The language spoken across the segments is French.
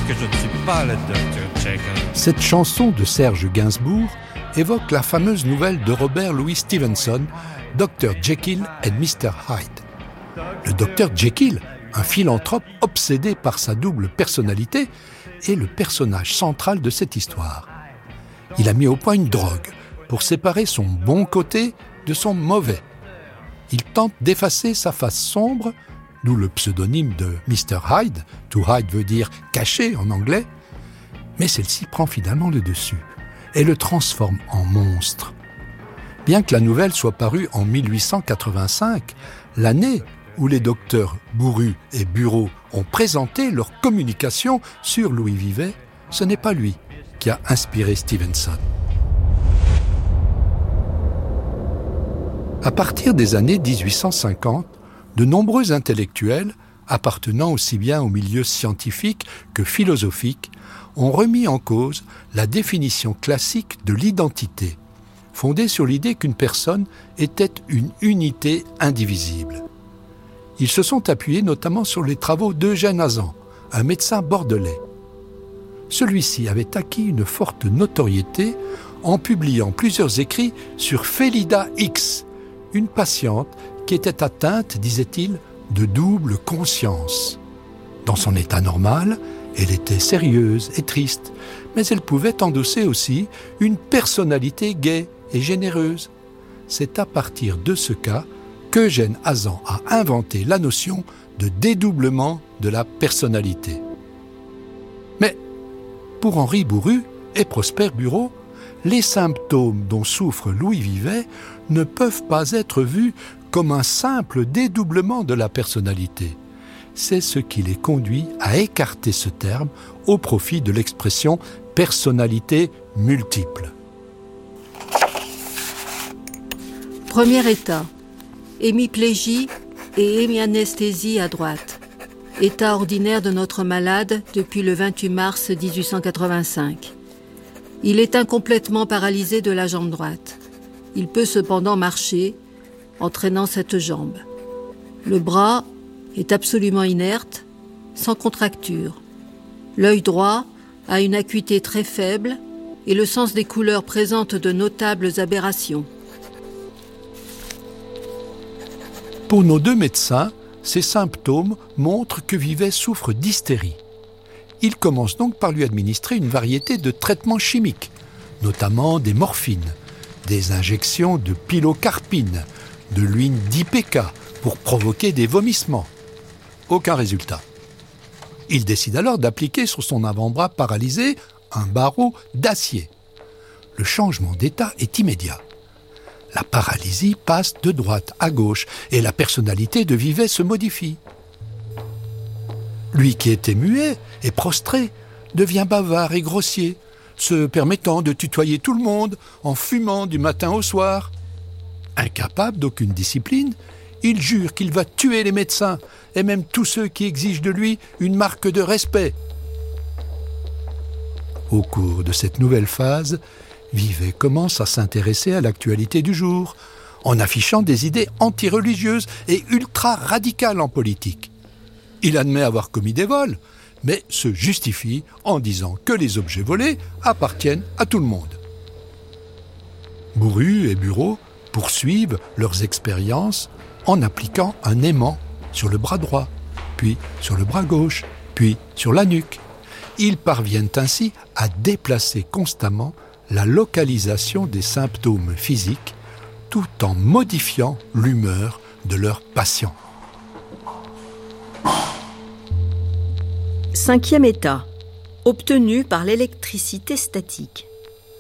que je ne suis pas le Dr. Jekyll. Cette chanson de Serge Gainsbourg évoque la fameuse nouvelle de Robert Louis Stevenson, Dr. Jekyll and Mr. Hyde. Le Dr. Jekyll, un philanthrope obsédé par sa double personnalité, est le personnage central de cette histoire. Il a mis au point une drogue pour séparer son bon côté de son mauvais. Il tente d'effacer sa face sombre, d'où le pseudonyme de Mr. Hyde. To hide veut dire caché en anglais. Mais celle-ci prend finalement le dessus et le transforme en monstre. Bien que la nouvelle soit parue en 1885, l'année où les docteurs Bourru et Bureau ont présenté leur communication sur Louis Vivet, ce n'est pas lui qui a inspiré Stevenson. À partir des années 1850, de nombreux intellectuels, appartenant aussi bien au milieu scientifique que philosophique, ont remis en cause la définition classique de l'identité, fondée sur l'idée qu'une personne était une unité indivisible. Ils se sont appuyés notamment sur les travaux d'Eugène Hazan, un médecin bordelais. Celui-ci avait acquis une forte notoriété en publiant plusieurs écrits sur Félida X, une patiente qui était atteinte, disait-il, de double conscience. Dans son état normal, elle était sérieuse et triste, mais elle pouvait endosser aussi une personnalité gaie et généreuse. C'est à partir de ce cas qu'Eugène Hazan a inventé la notion de dédoublement de la personnalité. Mais pour Henri Bourru et Prosper Bureau, les symptômes dont souffre Louis Vivet ne peuvent pas être vus comme un simple dédoublement de la personnalité. C'est ce qui les conduit à écarter ce terme au profit de l'expression personnalité multiple. Premier état, hémiplégie et hémianesthésie à droite. État ordinaire de notre malade depuis le 28 mars 1885. Il est incomplètement paralysé de la jambe droite. Il peut cependant marcher, entraînant cette jambe. Le bras est absolument inerte, sans contracture. L'œil droit a une acuité très faible et le sens des couleurs présente de notables aberrations. Pour nos deux médecins, ces symptômes montrent que Vivet souffre d'hystérie. Il commence donc par lui administrer une variété de traitements chimiques, notamment des morphines, des injections de pilocarpine, de l'huile d'IPK pour provoquer des vomissements. Aucun résultat. Il décide alors d'appliquer sur son avant-bras paralysé un barreau d'acier. Le changement d'état est immédiat. La paralysie passe de droite à gauche et la personnalité de Vivet se modifie. Lui qui était muet et prostré devient bavard et grossier, se permettant de tutoyer tout le monde en fumant du matin au soir. Incapable d'aucune discipline, il jure qu'il va tuer les médecins et même tous ceux qui exigent de lui une marque de respect. Au cours de cette nouvelle phase, Vivet commence à s'intéresser à l'actualité du jour, en affichant des idées antireligieuses et ultra-radicales en politique. Il admet avoir commis des vols, mais se justifie en disant que les objets volés appartiennent à tout le monde. Bourru et Bureau poursuivent leurs expériences en appliquant un aimant sur le bras droit, puis sur le bras gauche, puis sur la nuque. Ils parviennent ainsi à déplacer constamment la localisation des symptômes physiques tout en modifiant l'humeur de leurs patients. Cinquième état, obtenu par l'électricité statique.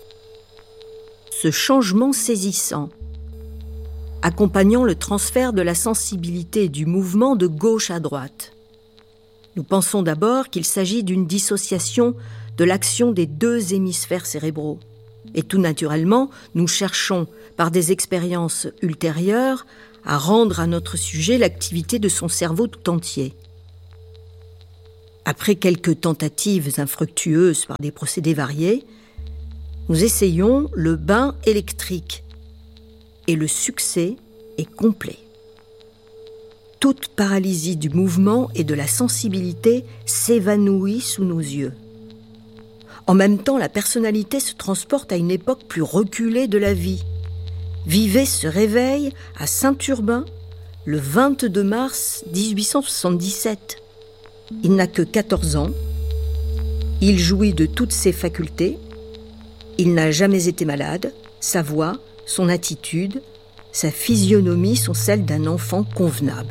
Ce changement saisissant, accompagnant le transfert de la sensibilité et du mouvement de gauche à droite. Nous pensons d'abord qu'il s'agit d'une dissociation de l'action des deux hémisphères cérébraux. Et tout naturellement, nous cherchons, par des expériences ultérieures, à rendre à notre sujet l'activité de son cerveau tout entier. Après quelques tentatives infructueuses par des procédés variés, nous essayons le bain électrique et le succès est complet. toute paralysie du mouvement et de la sensibilité s'évanouit sous nos yeux. En même temps, la personnalité se transporte à une époque plus reculée de la vie. Vivet se réveille à Saint-Urbain le 22 mars 1877. Il n'a que 14 ans. Il jouit de toutes ses facultés. Il n'a jamais été malade. Sa voix, son attitude, sa physionomie sont celles d'un enfant convenable.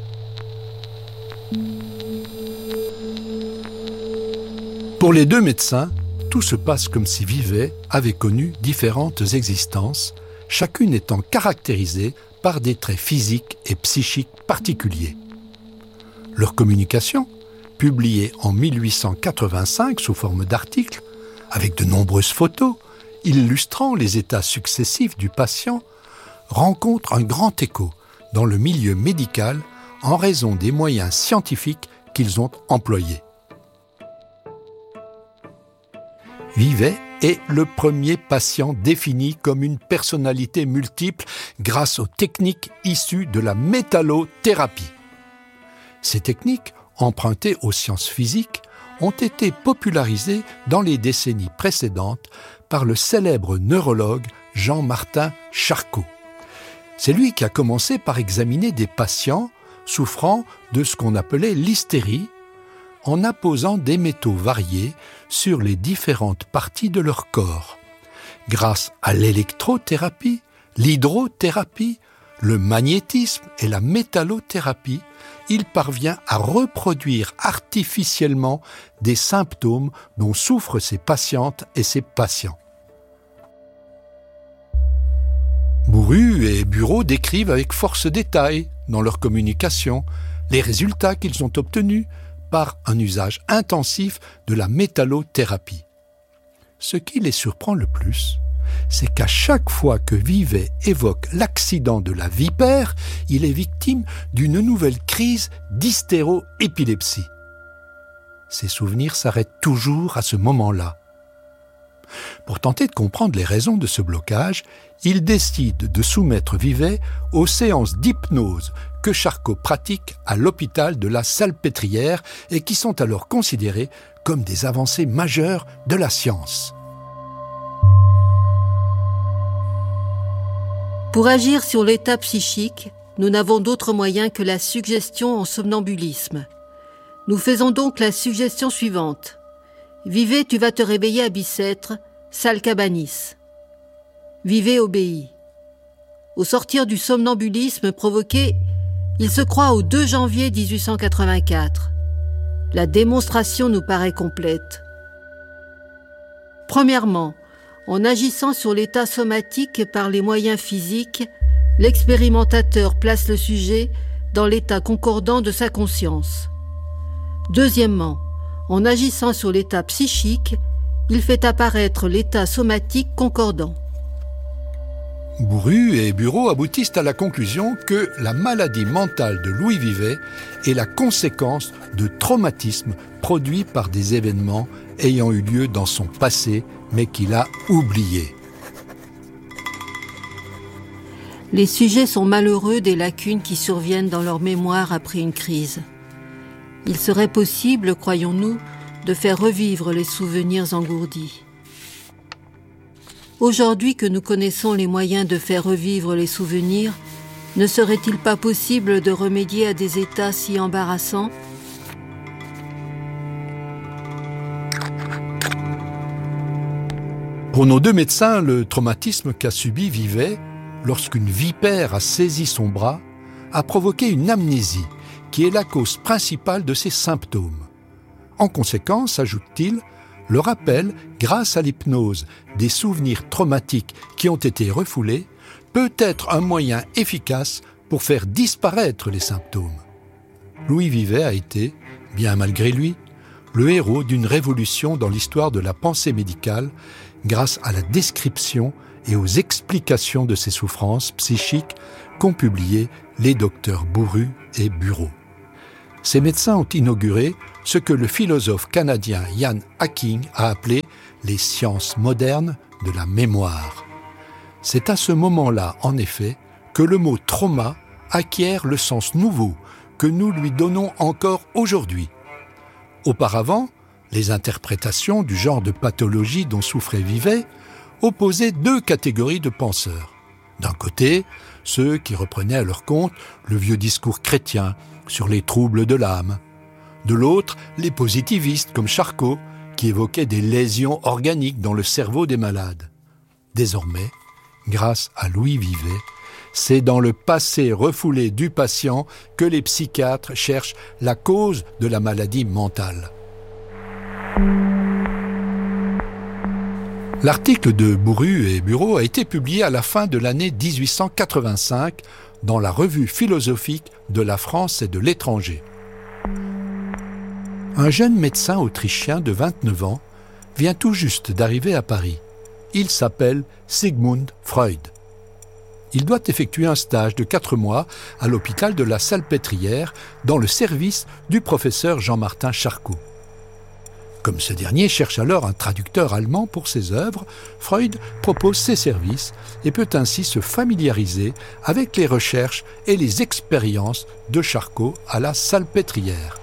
Pour les deux médecins, tout se passe comme si Vivet avait connu différentes existences, chacune étant caractérisée par des traits physiques et psychiques particuliers. Leur communication, publiée en 1885 sous forme d'articles, avec de nombreuses photos illustrant les états successifs du patient, rencontre un grand écho dans le milieu médical en raison des moyens scientifiques qu'ils ont employés. Vivet est le premier patient défini comme une personnalité multiple grâce aux techniques issues de la métallothérapie. Ces techniques, empruntées aux sciences physiques, ont été popularisées dans les décennies précédentes par le célèbre neurologue Jean-Martin Charcot. C'est lui qui a commencé par examiner des patients souffrant de ce qu'on appelait l'hystérie, en apposant des métaux variés sur les différentes parties de leur corps. Grâce à l'électrothérapie, l'hydrothérapie, le magnétisme et la métallothérapie, il parvient à reproduire artificiellement des symptômes dont souffrent ses patientes et ses patients. Bourru et Bureau décrivent avec force détail, dans leur communication, les résultats qu'ils ont obtenus par un usage intensif de la métallothérapie. Ce qui les surprend le plus, c'est qu'à chaque fois que Vivet évoque l'accident de la vipère, il est victime d'une nouvelle crise d'hystéroépilepsie. Ses souvenirs s'arrêtent toujours à ce moment-là. Pour tenter de comprendre les raisons de ce blocage, il décide de soumettre Vivet aux séances d'hypnose que Charcot pratique à l'hôpital de la Salpêtrière et qui sont alors considérées comme des avancées majeures de la science. Pour agir sur l'état psychique, nous n'avons d'autre moyen que la suggestion en somnambulisme. Nous faisons donc la suggestion suivante. Vivet, tu vas te réveiller à Bicêtre, salle Cabanis. Vivet obéit. Au sortir du somnambulisme provoqué, il se croit au 2 janvier 1884. La démonstration nous paraît complète. Premièrement, en agissant sur l'état somatique par les moyens physiques, l'expérimentateur place le sujet dans l'état concordant de sa conscience. Deuxièmement, en agissant sur l'état psychique, il fait apparaître l'état somatique concordant. Bourru et Bureau aboutissent à la conclusion que la maladie mentale de Louis Vivet est la conséquence de traumatismes produits par des événements ayant eu lieu dans son passé, mais qu'il a oubliés. Les sujets sont malheureux des lacunes qui surviennent dans leur mémoire après une crise. Il serait possible, croyons-nous, de faire revivre les souvenirs engourdis. Aujourd'hui que nous connaissons les moyens de faire revivre les souvenirs, ne serait-il pas possible de remédier à des états si embarrassants ? Pour nos deux médecins, le traumatisme qu'a subi Vivet, lorsqu'une vipère a saisi son bras, a provoqué une amnésie, qui est la cause principale de ses symptômes. En conséquence, ajoute-t-il, le rappel, grâce à l'hypnose, des souvenirs traumatiques qui ont été refoulés, peut être un moyen efficace pour faire disparaître les symptômes. Louis Vivet a été, bien malgré lui, le héros d'une révolution dans l'histoire de la pensée médicale grâce à la description et aux explications de ses souffrances psychiques qu'ont publiées les docteurs Bourru et Bureau. Ces médecins ont inauguré ce que le philosophe canadien Ian Hacking a appelé les sciences modernes de la mémoire. C'est à ce moment-là, en effet, que le mot trauma acquiert le sens nouveau que nous lui donnons encore aujourd'hui. Auparavant, les interprétations du genre de pathologie dont souffrait Vivet opposaient deux catégories de penseurs. D'un côté, ceux qui reprenaient à leur compte le vieux discours chrétien sur les troubles de l'âme. De l'autre, les positivistes comme Charcot, qui évoquaient des lésions organiques dans le cerveau des malades. Désormais, grâce à Louis Vivet, c'est dans le passé refoulé du patient que les psychiatres cherchent la cause de la maladie mentale. L'article de Bourru et Bureau a été publié à la fin de l'année 1885 dans la Revue philosophique de la France et de l'étranger. Un jeune médecin autrichien de 29 ans vient tout juste d'arriver à Paris. Il s'appelle Sigmund Freud. Il doit effectuer un stage de 4 mois à l'hôpital de la Salpêtrière dans le service du professeur Jean-Martin Charcot. Comme ce dernier cherche alors un traducteur allemand pour ses œuvres, Freud propose ses services et peut ainsi se familiariser avec les recherches et les expériences de Charcot à la Salpêtrière.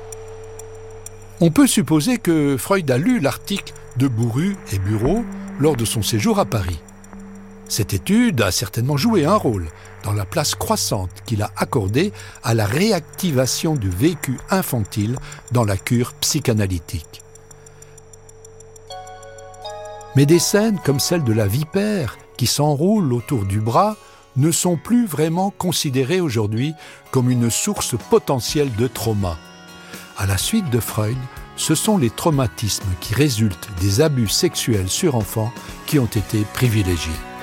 On peut supposer que Freud a lu l'article de Bourru et Bureau lors de son séjour à Paris. Cette étude a certainement joué un rôle dans la place croissante qu'il a accordée à la réactivation du vécu infantile dans la cure psychanalytique. Mais des scènes comme celle de la vipère qui s'enroule autour du bras ne sont plus vraiment considérées aujourd'hui comme une source potentielle de trauma. À la suite de Freud, ce sont les traumatismes qui résultent des abus sexuels sur enfants qui ont été privilégiés.